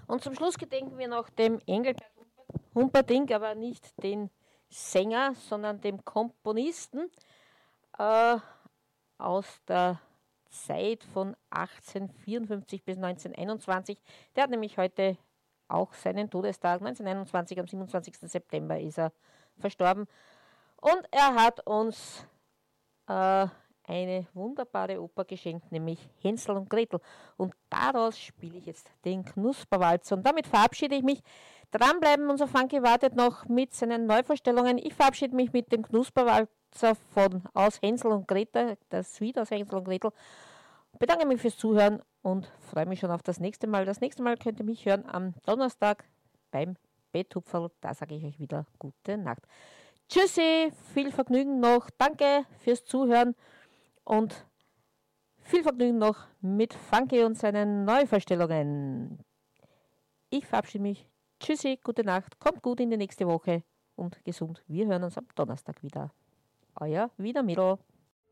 Und zum Schluss gedenken wir noch dem Engelbert Humperdinck, aber nicht den Sänger, sondern dem Komponisten aus der Zeit von 1854 bis 1921. Der hat nämlich heute auch seinen Todestag. 1921, am 27. September ist er verstorben. Und er hat uns eine wunderbare Oper geschenkt, nämlich Hänsel und Gretel. Und daraus spiele ich jetzt den Knusperwalzer. Und damit verabschiede ich mich. Dranbleiben, unser Funky wartet noch mit seinen Neuvorstellungen. Ich verabschiede mich mit dem Knusperwalzer aus Hänsel und Gretel, das Lied aus Hänsel und Gretel. Bedanke mich fürs Zuhören und freue mich schon auf das nächste Mal. Das nächste Mal könnt ihr mich hören am Donnerstag beim Betthupferl. Da sage ich euch wieder gute Nacht. Tschüssi, viel Vergnügen noch. Danke fürs Zuhören und viel Vergnügen noch mit Funky und seinen Neuverstellungen. Ich verabschiede mich. Tschüssi, gute Nacht. Kommt gut in die nächste Woche und gesund. Wir hören uns am Donnerstag wieder. Euer Wiener Mädel.